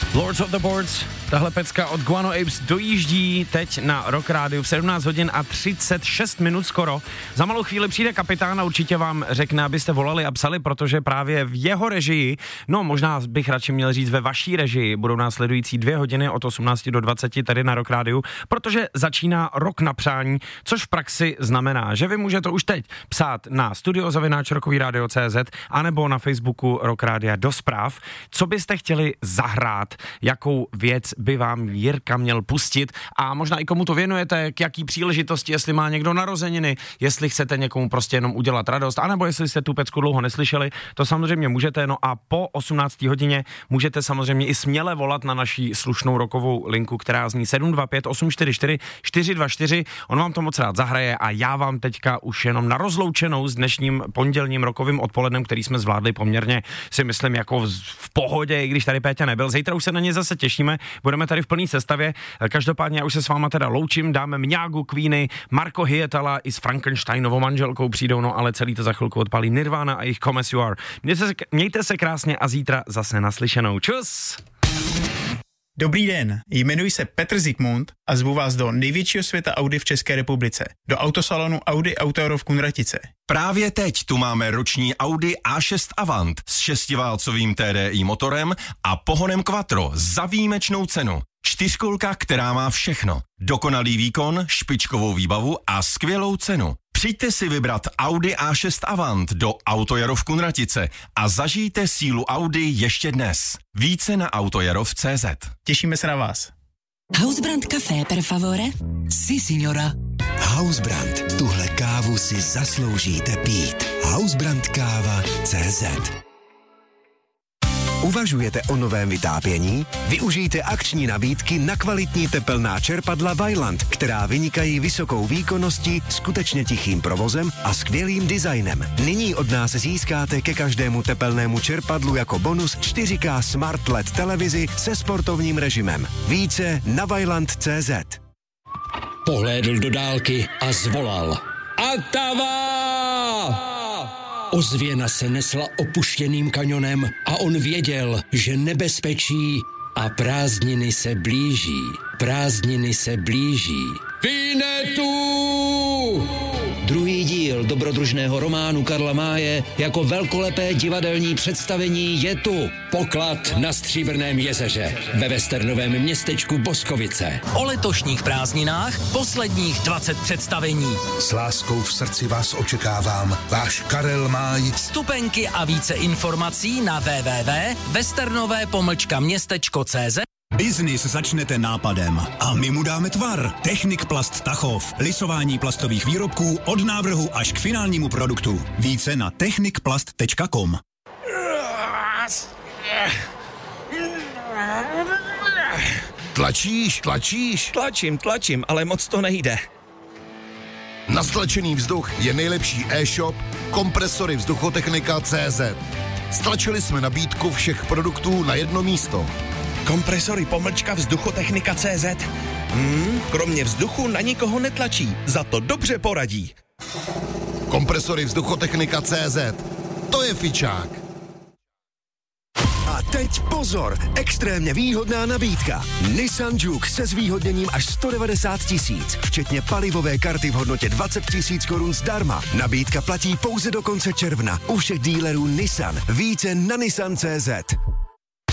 Lords of the Boards, tahle pecka od Guano Apes dojíždí teď na Rock Rádiu v 17 hodin a 36 minut skoro. Za malou chvíli přijde kapitán a určitě vám řekne, abyste volali a psali, protože právě v jeho režii, no možná bych radši měl říct ve vaší režii, budou následující 2 hodiny od 18 do 20 tady na Rock Rádiu, protože začíná rok na přání, což v praxi znamená, že vy můžete už teď psát na studio@rockovyradio.cz anebo na Facebooku Rock Rádia do zpráv, co byste chtěli zahrát, jakou věc by vám Jirka měl pustit a možná i komu to věnujete, k jaký příležitosti, jestli má někdo narozeniny, jestli chcete někomu prostě jenom udělat radost, anebo jestli jste tu pecku dlouho neslyšeli, to samozřejmě můžete, no a po 18. hodině můžete samozřejmě i směle volat na naší slušnou rokovou linku, která zní 725 844 424, on vám to moc rád zahraje a já vám teďka už jenom na rozloučenou s dnešním pondělním rokovým odpolednem, který jsme zvládli poměrně, si myslím, jako v pohodě, i když tady Péťa nebyl. Zítra už se na ně zase těšíme, budeme tady v plný sestavě. Každopádně já už se s váma teda loučím, dáme Mňágu, Queeny, Marco Hietala i s Frankensteinovou manželkou přijdou, no ale celý to za chvilku odpálí Nirvana a jejich Come As You Are. Mějte se krásně a zítra zase naslyšenou. Čus! Dobrý den, jmenuji se Petr Zikmund a zvu vás do největšího světa Audi v České republice, do autosalonu Audi Auto v Kunratice. Právě teď tu máme roční Audi A6 Avant s 6válcovým TDI motorem a pohonem Quattro za výjimečnou cenu. 4kolka, která má všechno. Dokonalý výkon, špičkovou výbavu a skvělou cenu. Přijďte si vybrat Audi A6 Avant do Autojaro v Kunratice a zažijte sílu Audi ještě dnes. Více na autojarov.cz. Těšíme se na vás. Hausbrand Café, per favore? Si, signora. Hausbrand, tuhle kávu si zasloužíte pít. Hausbrandkáva.cz. Uvažujete o novém vytápění? Využijte akční nabídky na kvalitní tepelná čerpadla Vaillant, která vynikají vysokou výkonností, skutečně tichým provozem a skvělým designem. Nyní od nás získáte ke každému tepelnému čerpadlu jako bonus 4K Smart LED televizi se sportovním režimem. Více na Vaillant.cz. Pohlédl do dálky a zvolal. Atava! Ozvěna se nesla opuštěným kanionem a on věděl, že nebezpečí a prázdniny se blíží. Prázdniny se blíží. Vinetu! Druhý díl dobrodružného románu Karla Máje jako velkolepé divadelní představení je tu. Poklad na Stříbrném jezeře ve westernovém městečku Boskovice. O letošních prázdninách posledních 20 představení. S láskou v srdci vás očekávám. Váš Karel Máj. Vstupenky a více informací na www.westernové-městečko.cz. Biznis začnete nápadem a my mu dáme tvar. Technik Plast Tachov. Lisování plastových výrobků od návrhu až k finálnímu produktu. Více na technikplast.com. Tlačíš? Tlačím, ale moc to nejde. Na stlačený vzduch je nejlepší e-shop Kompresory Vzduchotechnika.cz. Stlačili jsme nabídku všech produktů na jedno místo. Kompresory-vzduchotechnika.cz. Kromě vzduchu na nikoho netlačí, za to dobře poradí. Kompresory Vzduchotechnika.cz. To je fičák. A teď pozor, extrémně výhodná nabídka. Nissan Juke se zvýhodněním až 190 000, včetně palivové karty v hodnotě 20 000 korun zdarma. Nabídka platí pouze do konce června u všech dílerů Nissan. Více na Nissan.cz.